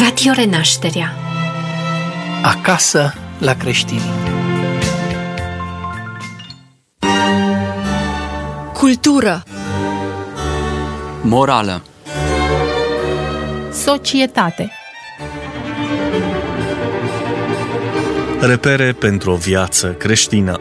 Radio Renașterea. Acasă la creștini. Cultură. Morală. Societate. Repere pentru o viață creștină.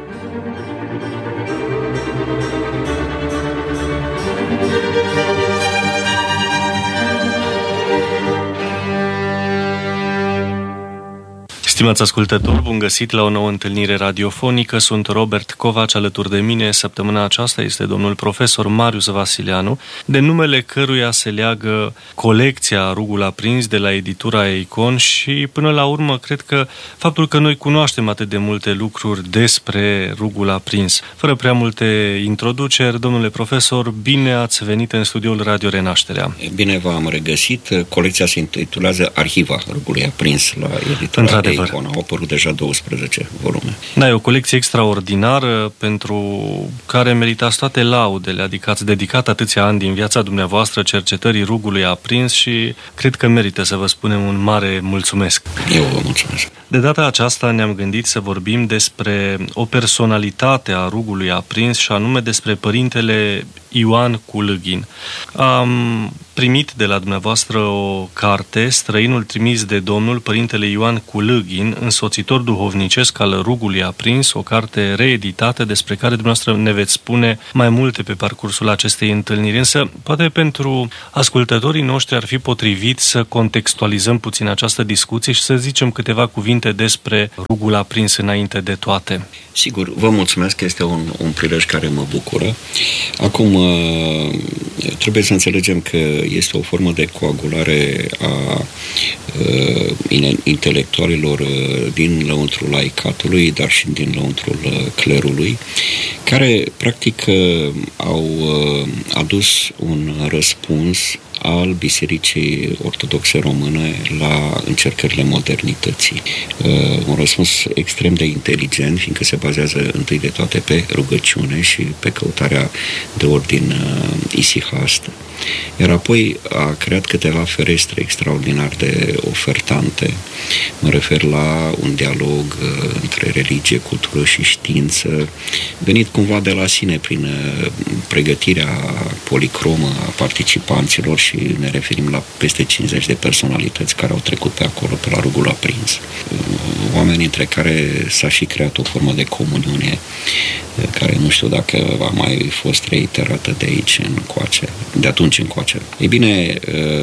Stimați ascultători, bun găsit la o nouă întâlnire radiofonică. Sunt Robert Covaci, alături de mine săptămâna aceasta este domnul profesor Marius Vasileanu, de numele căruia se leagă colecția Rugul Aprins de la editura Eikon și până la urmă cred că faptul că noi cunoaștem atât de multe lucruri despre Rugul Aprins. Fără prea multe introduceri, domnule profesor, bine ați venit în studioul Radio Renașterea. Bine v-am regăsit. Colecția se intitulează Arhiva Rugului Aprins la editura Eikon. Au apărut deja 12 volume. Da, e o colecție extraordinară pentru care meritați toate laudele, adică ați dedicat atâția ani din viața dumneavoastră cercetării Rugului Aprins și cred că merită să vă spunem un mare mulțumesc. Eu vă mulțumesc. De data aceasta ne-am gândit să vorbim despre o personalitate a Rugului Aprins și anume despre părintele Ioan Kulâghin. Am primit de la dumneavoastră o carte, Străinul trimis de Domnul, părintele Ioan Kulâghin, însoțitor duhovnicesc al Rugului Aprins, o carte reeditată despre care dumneavoastră ne veți spune mai multe pe parcursul acestei întâlniri. Însă, poate pentru ascultătorii noștri ar fi potrivit să contextualizăm puțin această discuție și să zicem câteva cuvinte despre Rugul Aprins înainte de toate. Sigur, vă mulțumesc că este un prilej care mă bucură. Acum, trebuie să înțelegem că este o formă de coagulare a intelectualilor din lăuntrul laicatului, dar și din lăuntrul clerului, care, practic, au adus un răspuns al Bisericii Ortodoxe Române la încercările modernității. Un răspuns extrem de inteligent, fiindcă se bazează întâi de toate pe rugăciune și pe căutarea de ordin isihast. Iar apoi a creat câteva ferestre extraordinar de ofertante. Mă refer la un dialog între religie, cultură și știință, venit cumva de la sine prin pregătirea policromă a participanților și ne referim la peste 50 de personalități care au trecut pe acolo, pe la Rugul Aprins. Oameni între care s-a și creat o formă de comuniune care nu știu dacă a mai fost reiterată de aici încoace, de atunci încoace. Ei bine,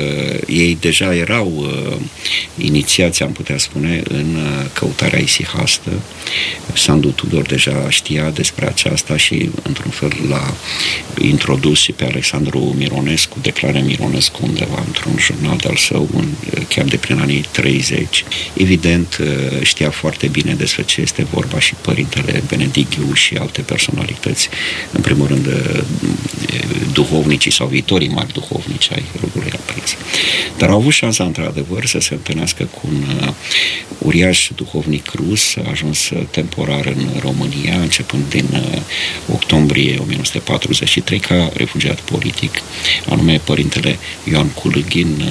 ei deja erau inițiați, am putea spune, în căutarea isihastă. Sandu Tudor deja știa despre aceasta și, într-un fel, l-a introdus și pe Alexandru Mironescu, Declare Mironescu, undeva într-un jurnal de-al său, chiar de prin anii 30. Evident, știa foarte bine despre ce este vorba și părintele Benedictiu și alte personalități, în primul rând duhovnicii sau viitorii mari duhovnici ai Rugului Aprins. Dar au avut șansa, într-adevăr, să se întâlnească cu un uriaș duhovnic rus, a ajuns temporar în România, începând din octombrie 1943, ca refugiat politic, anume părintele Ioan Kulâghin,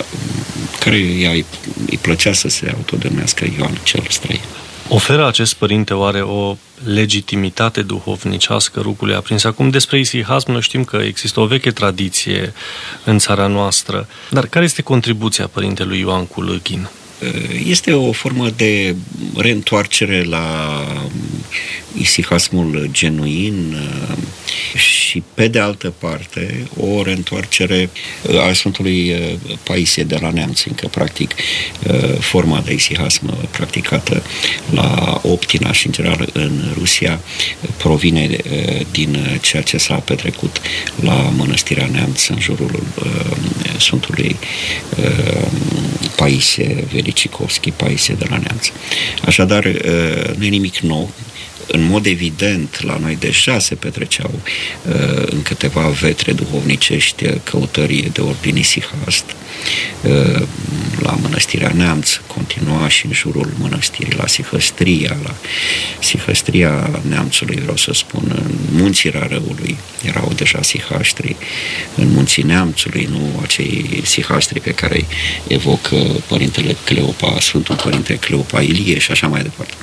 care îi plăcea să se autodenumească Ioan cel Străin. Oferă acest părinte oare o legitimitate duhovnicească Rugului Aprins? Acum, despre isihasm noi știm că există o veche tradiție în țara noastră, dar care este contribuția părintelui Ioan Kulâghin? Este o formă de reîntoarcere la isihasmul genuin și, pe de altă parte, o reîntoarcere a Sfântului Paisie de la Neamț, încă practic forma de isihasm practicată la Optina și, în general, în Rusia provine din ceea ce s-a petrecut la Mănăstirea Neamț în jurul Sfântului Paisie Velicicovski, Paisie de la Neamț. Așadar, nu e nimic nou. În mod evident, la noi deja se petreceau în câteva vetre duhovnicești căutări de ordin isihast. la Mănăstirea Neamț, continua și în jurul mănăstirii, la Sihăstria Neamțului, vreau să spun, în Munții Rarăului erau deja sihaștri, în Munții Neamțului, nu acei sihaștri pe care îi evocă Părintele Cleopa, Sfântul Părinte Cleopa Ilie și așa mai departe.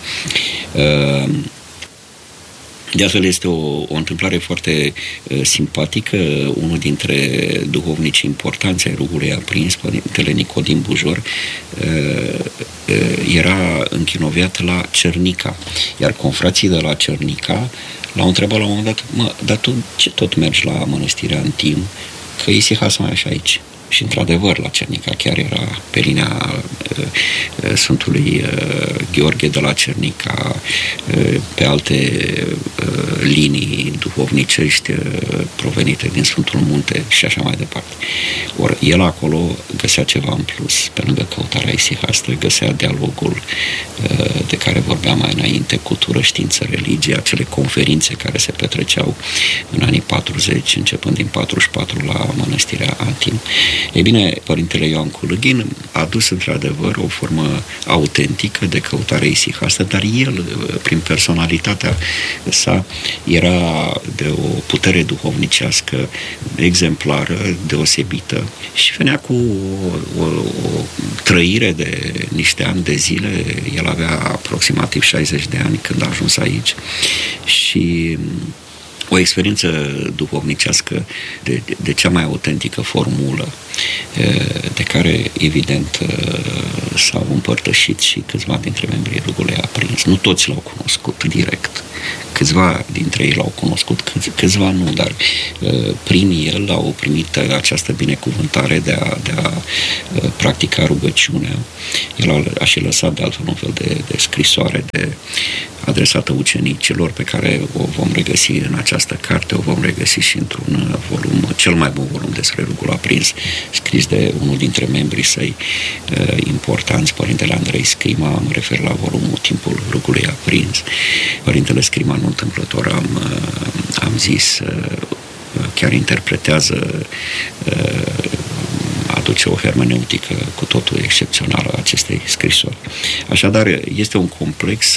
De altfel este o întâmplare foarte simpatică. Unul dintre duhovnicii importanți ai Rugului Aprins, Părintele Nicodim Bujor, era închinoviat la Cernica, iar confrații de la Cernica l-au întrebat la un moment dat: dar tu ce tot mergi la Mănăstirea Antim, că isihas mai așa aici? Și într-adevăr la Cernica chiar era pe linia Sfântului Gheorghe de la Cernica, pe alte linii duhovnicești provenite din Sfântul Munte și așa mai departe. Ori el acolo găsea ceva în plus, pe lângă căutarea isihastă, găsea dialogul de care vorbeam mai înainte, cultură, știință, religie, acele conferințe care se petreceau în anii 40, începând din 44 la Mănăstirea Antim. Ei bine, Părintele Ioan Culughin a dus într-adevăr o formă autentică de căutare isihastă, dar el, prin personalitatea sa, era de o putere duhovnicească exemplară, deosebită, și venea cu o trăire de niște ani de zile. El avea aproximativ 60 de ani când a ajuns aici și o experiență duhovnicească de cea mai autentică formulă, de care, evident, s-au împărtășit și câțiva dintre membrii Rugului Aprins. Nu toți l-au cunoscut direct. Câțiva dintre ei l-au cunoscut, câțiva nu, dar prin el au primit această binecuvântare de a practica rugăciunea. El a și lăsat de altfel un fel de scrisoare adresată ucenicilor, pe care o vom regăsi în această carte, o vom regăsi și într-un volum, cel mai bun volum despre Rugul Aprins, scris de unul dintre membrii săi importanți, Părintele Andrei Scrima. Mă refer la volumul Timpul Rugului Aprins. Părintele Scrima, nu întâmplător, am zis, chiar interpretează, aduce o hermeneutică cu totul excepțională a acestei scrisori. Așadar, este un complex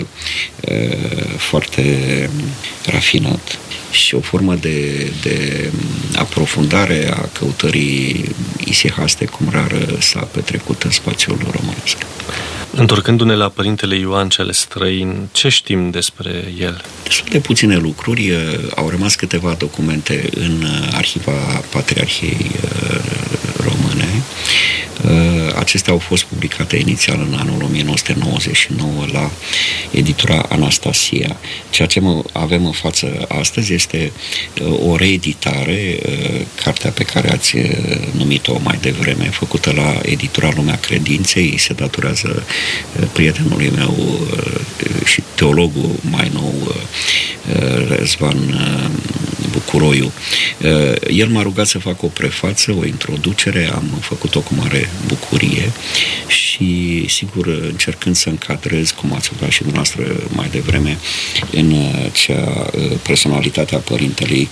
foarte rafinat și o formă de aprofundare a căutării isihaste, cum rar s-a petrecut în spațiul românesc. Întorcându-ne la Părintele Ioan cel Străin, ce știm despre el? Destul de puține lucruri. Au rămas câteva documente în arhiva Patriarhiei Române. Acestea au fost publicate inițial în anul 1999 la editura Anastasia. Ceea ce avem în față astăzi este o reeditare, cartea pe care ați numit-o mai devreme, făcută la editura Lumea Credinței. Se datorează prietenului meu și teologul mai nou, Răzvan Bucuroiu. El m-a rugat să fac o prefață, o introducere, am făcut-o cu mare bucurie și, sigur, încercând să încadrez, cum ați observat și dumneavoastră mai devreme, în personalitatea Părintelui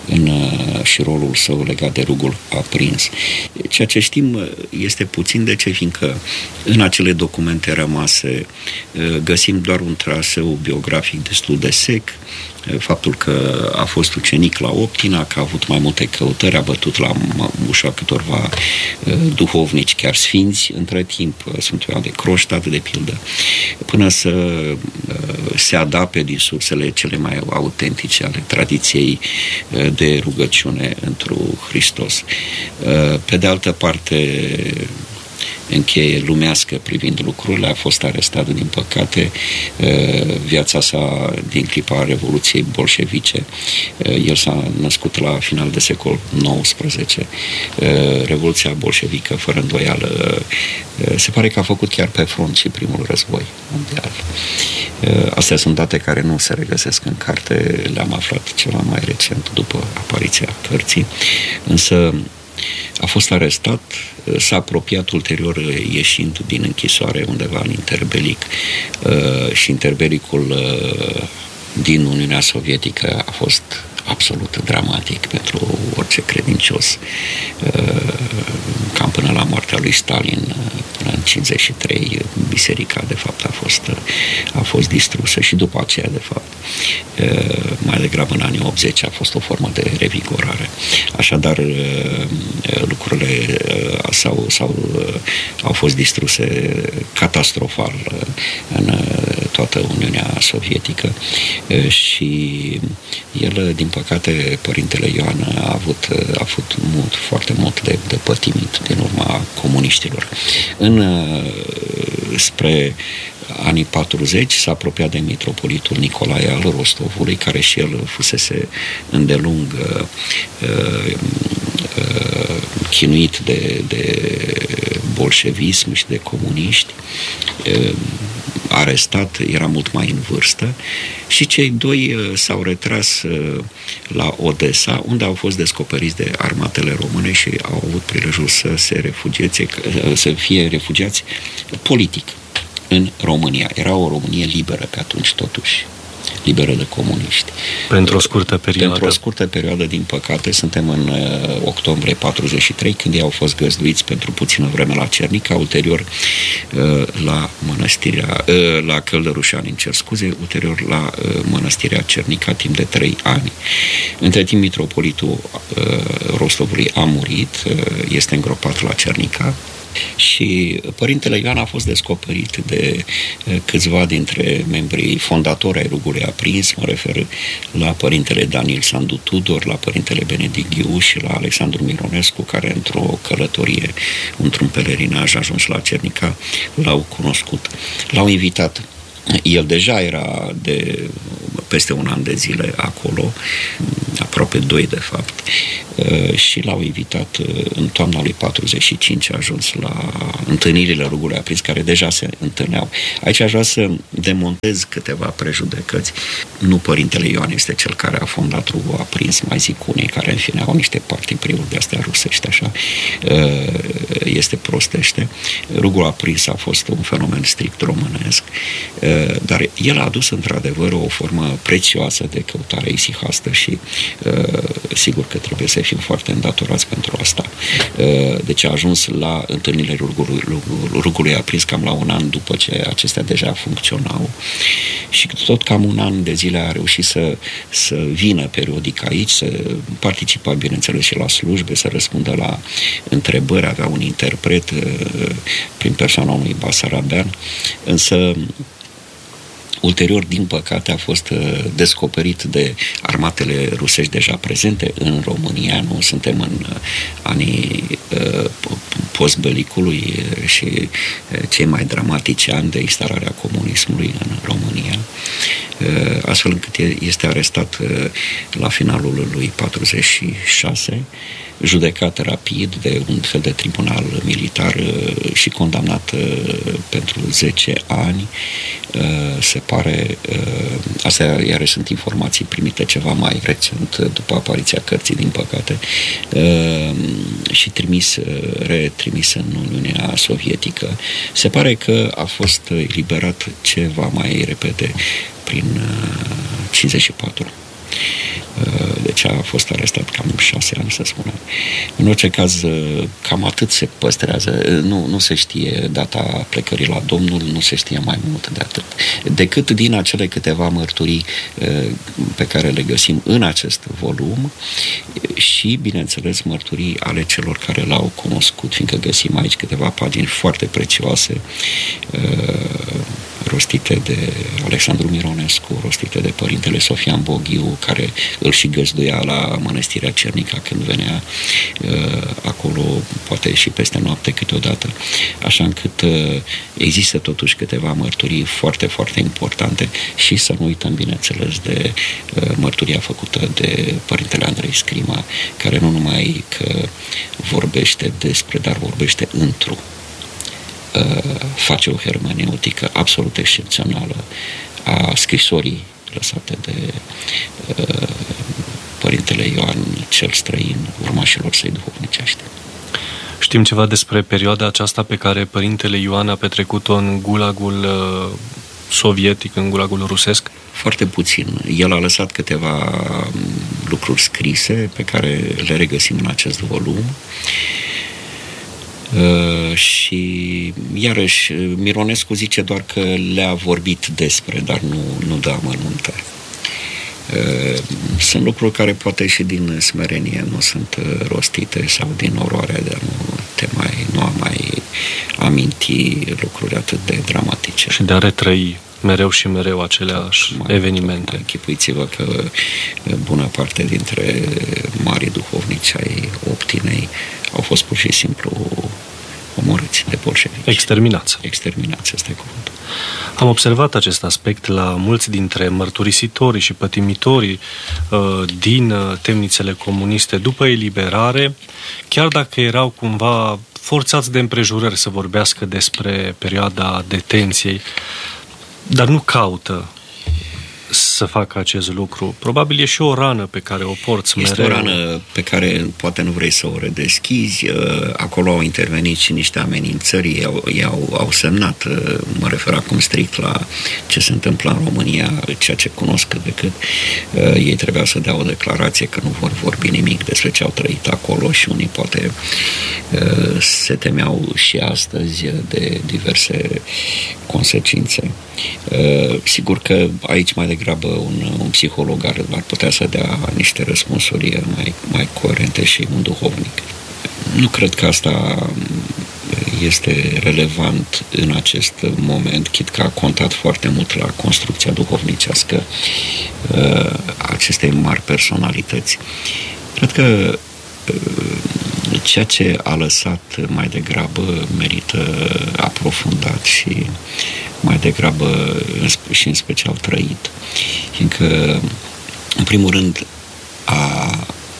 și rolul său legat de Rugul Aprins. Ceea ce știm este puțin. De ce? Fiindcă în acele documente rămase găsim doar un traseu biografic destul de sec, faptul că a fost ucenic la Optina, că a avut mai multe căutări, a bătut la ușa câtorva duhovnici, chiar sfinți, între timp, Sfântul Ioan de Croștat, de pildă, până să se adapte din sursele cele mai autentice ale tradiției de rugăciune întru Hristos. Pe de altă parte, încheie lumească privind lucrurile, a fost arestat, din păcate, viața sa din clipa Revoluției bolșevice. El s-a născut la final de secol XIX. Revoluția bolșevică, fără îndoială, se pare că a făcut chiar pe front și primul război mondial. Astea sunt date care nu se regăsesc în carte, le-am aflat ceva mai recent după apariția cărții, însă a fost arestat, s-a apropiat ulterior ieșind din închisoare undeva în interbelic și interbelicul din Uniunea Sovietică a fost absolut dramatic pentru orice credincios, cam până la moartea lui Stalin, în 53 biserica de fapt a fost distrusă și după aceea de fapt mai degrabă în anii 80 a fost o formă de revigorare. Așadar lucrurile au fost distruse catastrofal în toată Uniunea Sovietică și el, din păcate, Părintele Ioan a avut foarte mult de pătimit din urma comuniștilor. Spre anii 40 s-a apropiat de mitropolitul Nicolae al Rostovului, care și el fusese îndelung chinuit de bolșevism și de comuniști, arestat, era mult mai în vârstă, și cei doi s-au retras la Odessa, unde au fost descoperiți de armatele române și au avut prilejul să fie refugiați politic în România. Era o Românie liberă pe atunci, totuși, liberă de comuniști. Pentru o scurtă perioadă. Pentru o scurtă perioadă, din păcate, suntem în octombrie 43, când ei au fost găzduiți pentru puțină vreme la Cernica, ulterior la Căldărușani, îmi cer scuze, ulterior la mănăstirea Cernica, timp de 3 ani. Între timp, mitropolitul Rostovului a murit, este îngropat la Cernica, și Părintele Ioan a fost descoperit de câțiva dintre membrii fondatori ai Rugului Aprins, mă refer la Părintele Daniel Sandu Tudor, la Părintele Benedict Ghiu și la Alexandru Mironescu, care într-o călătorie, într-un pelerinaj ajuns la Cernica, l-au cunoscut. L-au invitat. El deja era de peste un an de zile acolo, aproape 2 de fapt, și l-au invitat în toamna lui 45, a ajuns la întâlnirile Rugului Aprins, care deja se întâlneau. Aici aș vrea să demontez câteva prejudecăți. Nu Părintele Ioan este cel care a fondat Rugul Aprins, mai zic unii care în fine au niște partipriuri de-astea rusești, așa, este prostește. Rugul Aprins a fost un fenomen strict românesc, dar el a adus într-adevăr o formă prețioasă de căutare isihastă și sigur că trebuie să fim foarte îndatorați pentru asta. Deci a ajuns la întâlnirile Rugului Aprins cam la un an după ce acestea deja funcționau și tot cam un an de zile a reușit să vină periodic aici, să participa, bineînțeles, și la slujbe, să răspundă la întrebări, avea un interpret prin persoana unui basarabean, însă ulterior, din păcate, a fost descoperit de armatele rusești deja prezente în România. Nu suntem în anii postbelicului și cei mai dramatici ani de instalarea comunismului în România, astfel încât este arestat la finalul lui 46, judecat rapid de un fel de tribunal militar și condamnat pentru 10 ani. Se pare, astea iarăși sunt informații primite ceva mai recent, după apariția cărții, din păcate, și retrimis în Uniunea Sovietică. Se pare că a fost eliberat ceva mai repede, prin 54. Deci a fost arestat cam 6 ani, să spunem. În orice caz, cam atât se păstrează. Nu se știe data plecării la Domnul, nu se știe mai mult de atât. Decât din acele câteva mărturii pe care le găsim în acest volum și, bineînțeles, mărturii ale celor care l-au cunoscut, fiindcă găsim aici câteva pagini foarte prețioase, rostite de Alexandru Mironescu, rostite de Părintele Sofian Boghiu, care îl și găzduia la Mănăstirea Cernica când venea acolo, poate și peste noapte câteodată, așa încât există totuși câteva mărturii foarte, foarte importante și să nu uităm, bineînțeles, de mărturia făcută de Părintele Andrei Scrima, care nu numai că vorbește despre, dar vorbește într-o, face o hermeneutică absolut excepțională a scrisorii lăsate de Părintele Ioan cel Străin, urmașilor săi duhovnicești. Știm ceva despre perioada aceasta pe care Părintele Ioan a petrecut-o în gulagul sovietic, în gulagul rusesc? Foarte puțin. El a lăsat câteva lucruri scrise pe care le regăsim în acest volum. Și iarăși Mironescu zice doar că le-a vorbit despre, dar nu dă amănunte. Sunt lucruri care poate și din smerenie nu sunt rostite sau din oroare de nu a mai aminti lucruri atât de dramatice. Și de a retrăi mereu și mereu aceleași evenimente. Închipuiți-vă că bună parte dintre marii duhovnici ai Optinei au fost pur și simplu omorâți de bolșevici. Exterminați. Exterminați, ăsta e cuvântul. Am observat acest aspect la mulți dintre mărturisitorii și pătimitorii din temnițele comuniste după eliberare, chiar dacă erau cumva forțați de împrejurări să vorbească despre perioada detenției, dar nu caută să facă acest lucru. Probabil e și o rană pe care o porți mereu. Este o rană pe care poate nu vrei să o redeschizi. Acolo au intervenit și niște amenințări, au semnat, mă refer acum strict la ce se întâmplă în România, ceea ce cunosc cât de cât. Ei trebuia să dea o declarație că nu vor vorbi nimic despre ce au trăit acolo și unii poate se temeau și astăzi de diverse consecințe. Sigur că aici mai degrabă un psiholog ar putea să dea niște răspunsuri mai coerente și un duhovnic. Nu cred că asta este relevant în acest moment, chit că a contat foarte mult la construcția duhovnicească acestei mari personalități. Cred că ceea ce a lăsat mai degrabă merită aprofundat și mai degrabă și în special trăit. Fiindcă, în primul rând, a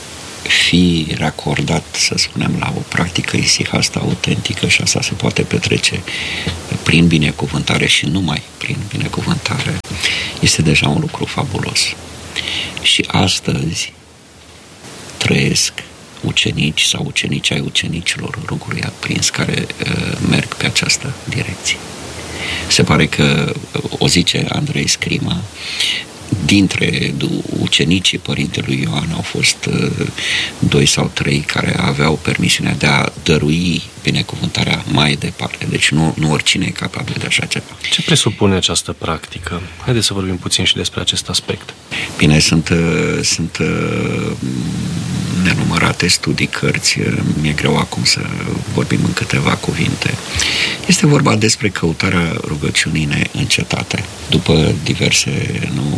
fi racordat, să spunem, la o practică isihastă autentică și asta se poate petrece prin binecuvântare și numai prin binecuvântare, este deja un lucru fabulos. Și astăzi trăiesc ucenici sau ucenici ai ucenicilor rugului aprins care merg pe această direcție. Se pare că, o zice Andrei Scrima, dintre ucenicii părintelui Ioan au fost 2 sau 3 care aveau permisiunea de a dărui binecuvântarea mai departe. Deci nu oricine e capabil de așa ceva. Ce presupune această practică? Haideți să vorbim puțin și despre acest aspect. Bine, sunt nenumărate studii, cărți, mi-e greu acum să vorbim în câteva cuvinte. Este vorba despre căutarea rugăciunii neîncetate, după diverse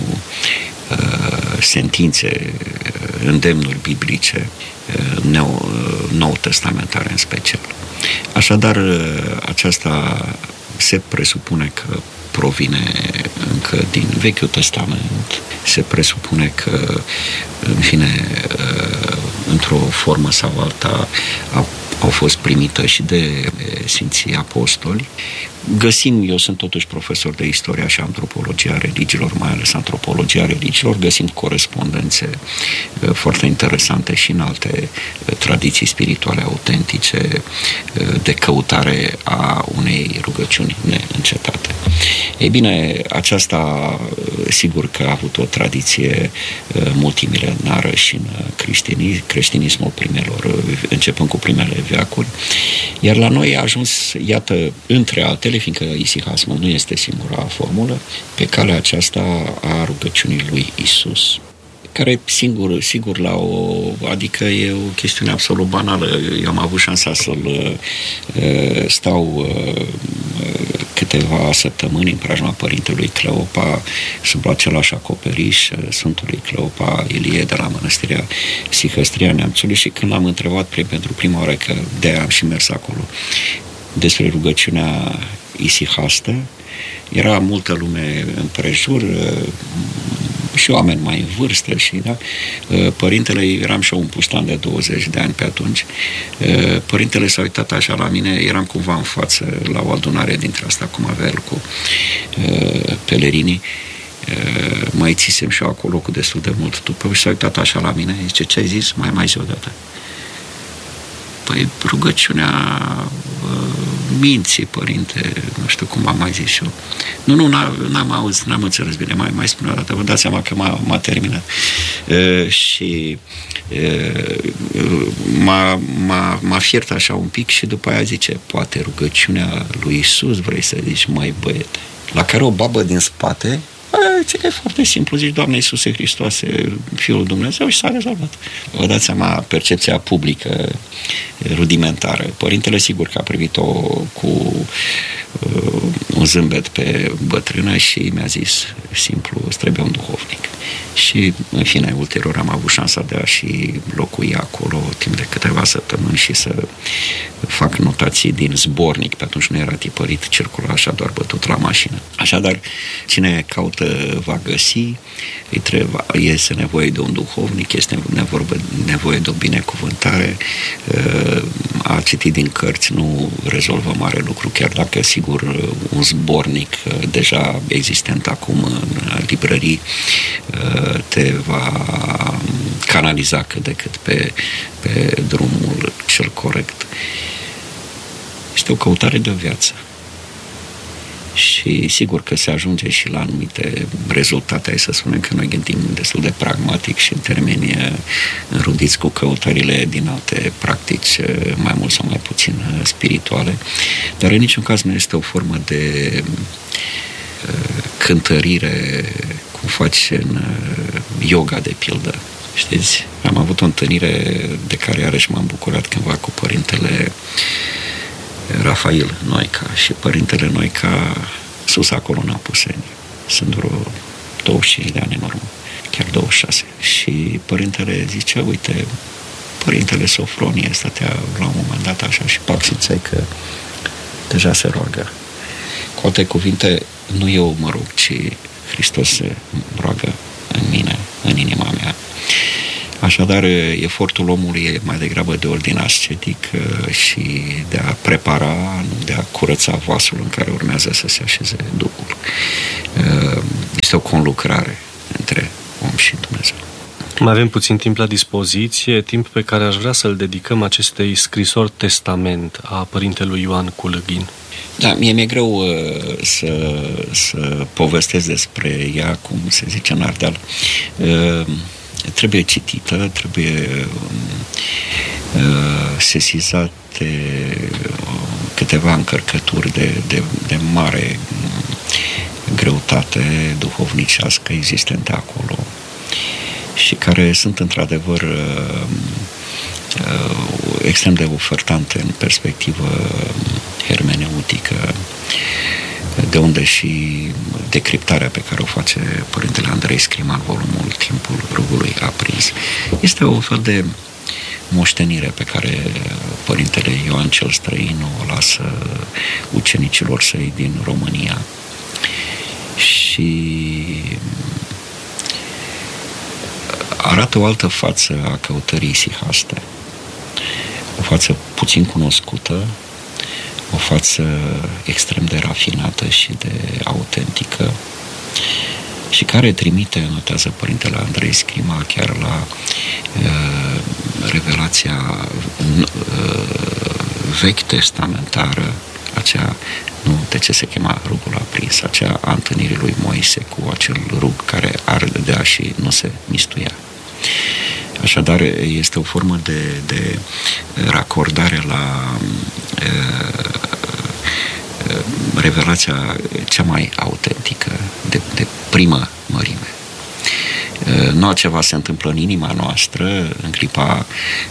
sentințe, îndemnuri biblice, nou testamentare în special. Așadar, aceasta se presupune că provine încă din Vechiul Testament, se presupune că, în fine, într-o formă sau alta, au fost primită și de Sfinții Apostoli. Eu sunt totuși profesor de istoria și antropologia religiilor, mai ales antropologia religiilor, găsim corespondențe foarte interesante și în alte tradiții spirituale autentice de căutare a unei rugăciuni neîncetate. Ei bine, aceasta sigur că a avut o tradiție multimilenară și în creștinismul începând cu primele veacuri, iar la noi a ajuns, iată, între altele, fiindcă isihasmul nu este singura formulă, pe calea aceasta a rugăciunii lui Isus, care sigur adică e o chestiune absolut banală. Eu am avut șansa să-l stau câteva săptămâni în preajma părintelui Cleopa, sub același acoperiș, Sfântului Cleopa Ilie de la Mănăstirea Sihăstria Neamțului, și când l-am întrebat pentru prima oară, că de-aia am și mers acolo, despre rugăciunea isihastă, era multă lume împrejur, și oameni mai în vârstă și, da, părintele, eram și eu un puștan de 20 de ani pe atunci, părintele s-a uitat așa la mine, eram cumva în față la o adunare dintre asta, cum avea el cu pelerinii, mai țisem și eu acolo cu destul de mult după, și s-a uitat așa la mine, zice, ce ai zis? Mai zi o dată. Păi rugăciunea minții, părinte, nu știu cum am mai zis și eu. Nu, n-am înțeles bine, mai spune o dată, vă dați seama că m-a terminat. Și m-a fiert așa un pic și după aia zice, poate rugăciunea lui Iisus, vrei să zici, mai băiete. La care o babă din spate, e foarte simplu, zici, Doamne Iisuse Hristoase, Fiul lui Dumnezeu, și s-a rezolvat. Vă dați seama, percepția publică rudimentară. Părintele sigur că a privit-o cu un zâmbet pe bătrână și mi-a zis, simplu, îți trebuie un duhovnic. Și, în fine, ulterior am avut șansa de a și locui acolo timp de câteva săptămâni și să fac notații din zbornic, pe atunci nu era tipărit, circula așa doar bătut la mașină. Așadar, cine caută va găsi, este nevoie de un duhovnic, este nevoie de o binecuvântare. A citi din cărți nu rezolvă mare lucru, chiar dacă, sigur, un zbornic deja existent acum în librării te va canaliza cât de cât pe drumul cel corect. Este o căutare de viață. Și sigur că se ajunge și la anumite rezultate, hai să spunem că noi gândim destul de pragmatic și în termeni înrudiți cu căutările din alte practici mai mult sau mai puțin spirituale, dar în niciun caz nu este o formă de cântărire cum faci în yoga, de pildă. Știți, am avut o întâlnire de care iarăși m-am bucurat cândva cu părintele Rafael Noica și părintele Noica sus acolo în Apuseni. Sunt vreo 25 de ani în urmă, chiar 26. Și părintele zice, uite, părintele Sofronie stătea la un moment dat așa și pac simțeai că deja se roagă. Cu alte cuvinte, nu eu mă rog, ci Hristos se roagă în mine, în inima mea. Așadar, efortul omului e mai degrabă de ordin ascetic și de a prepara, nu de a curăța vasul în care urmează să se așeze Duhul. Este o conlucrare între om și Dumnezeu. Mai avem puțin timp la dispoziție, timp pe care aș vrea să-l dedicăm acestei scrisori testament a părintelui Ioan Culăghin. Da, mie mi-e greu să povestesc despre ea, cum se zice în Ardeal. Trebuie citită, trebuie sesizate câteva încărcături de mare greutate duhovnicească existente acolo și care sunt într-adevăr extrem de ofertante în perspectivă hermeneutică, de unde și decriptarea pe care o face părintele Andrei Scriman, volumul Timpul Rugului Aprins. Este o fel de moștenire pe care părintele Ioan cel Străin o lasă ucenicilor săi din România. Și arată o altă față a căutării isihaste. O față puțin cunoscută, o față extrem de rafinată și de autentică și care trimite, notează părintele Andrei Scrima, chiar la revelația vechi testamentară, aceea, nu de ce se chema rugul aprins, aceea a întâlnirii lui Moise cu acel rug care ardea și nu se mistuia. Așadar, este o formă de racordare la revelația cea mai autentică, de primă mărime. Nu altceva se întâmplă în inima noastră, în clipa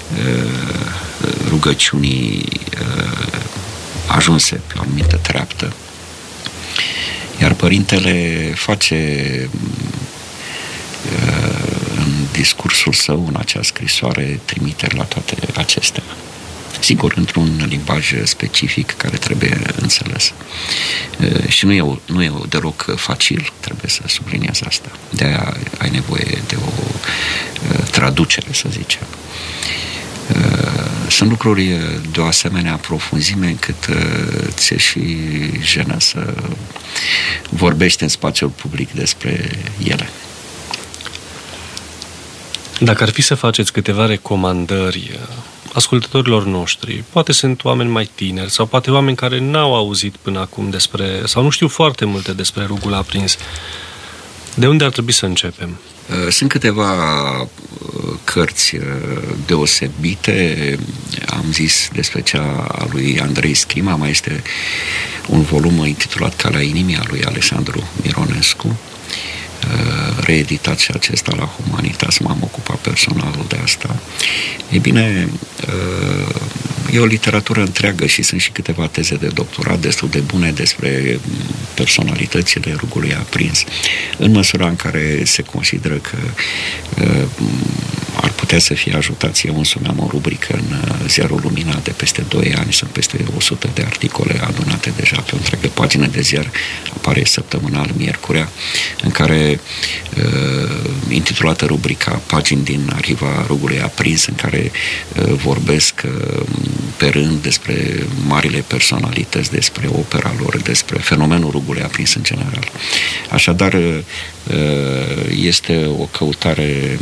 rugăciunii ajunse pe o anumită treaptă. Iar părintele face în discursul său, în acea scrisoare, trimiteri la toate acestea. Sigur, într-un limbaj specific care trebuie înțeles. Și nu e deloc facil, trebuie să subliniez asta. De-aia ai nevoie de o traducere, să zicem. Sunt lucruri de o asemenea profunzime încât ți-e și jenă să vorbești în spațiul public despre ele. Dacă ar fi să faceți câteva recomandări ascultătorilor noștri, poate sunt oameni mai tineri sau poate oameni care n-au auzit până acum despre, sau nu știu foarte multe despre rugul aprins, de unde ar trebui să începem? Sunt câteva cărți deosebite, am zis despre cea a lui Andrei Schima, mai este un volum intitulat Calea inimii a lui Alexandru Mironescu, reeditat și acesta la Humanitas, m-am ocupat personal de asta. E bine, e o literatură întreagă și sunt și câteva teze de doctorat destul de bune despre personalitățile rugului aprins, în măsura în care se consideră că ar putea să fie ajutați. Eu însumi am o rubrică în Ziarul Lumina de peste 2 ani, sunt peste 100 de articole adunate deja pe o întreagă pagină de ziar, apare săptămânal miercurea, în care intitulată rubrica Pagini din arhiva rugului aprins, în care vorbesc pe rând despre marile personalități, despre opera lor, despre fenomenul rugului aprins în general. Așadar, este o căutare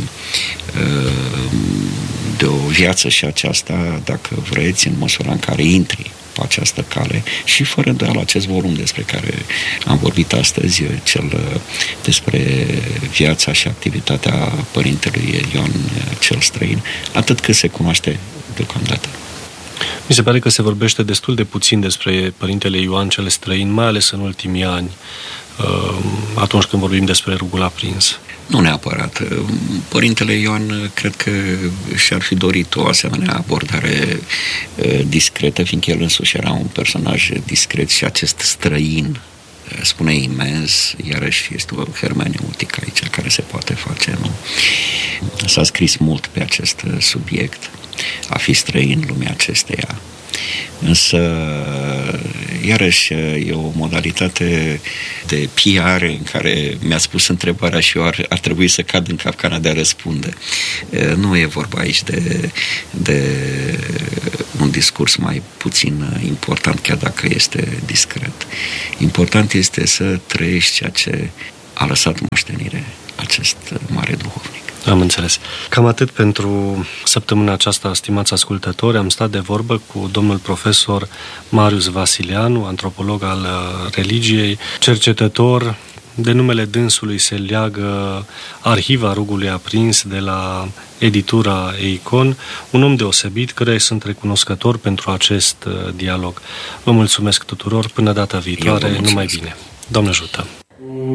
de o viață și aceasta, dacă vreți, în măsura în care intri pe această cale și fără îndoială acest volum despre care am vorbit astăzi, cel despre viața și activitatea părintelui Ioan cel Străin, atât cât se cunoaște deocamdată. Mi se pare că se vorbește destul de puțin despre părintele Ioan cel Străin, mai ales în ultimii ani, atunci când vorbim despre rugul aprins. Nu neapărat. Părintele Ioan cred că și-ar fi dorit o asemenea abordare discretă, fiindcă el însuși era un personaj discret și acest străin spune imens, iarăși este o hermeneutică aici care se poate face, nu? S-a scris mult pe acest subiect, a fi străin în lumea acesteia. Însă, iarăși, e o modalitate de PR în care mi-ați pus întrebarea și eu ar trebui să cad în capcana de a răspunde. Nu e vorba aici de un discurs mai puțin important, chiar dacă este discret. Important este să trăiești ceea ce a lăsat moștenire acest mare duhovnic. Am înțeles. Cam atât pentru săptămâna aceasta, stimați ascultători. Am stat de vorbă cu domnul profesor Marius Vasileanu, antropolog al religiei, cercetător. De numele dânsului se leagă Arhiva rugului aprins de la editura Eikon, un om deosebit, căruia sunt recunoscător pentru acest dialog. Vă mulțumesc tuturor, până data viitoare, numai bine. Doamne ajută!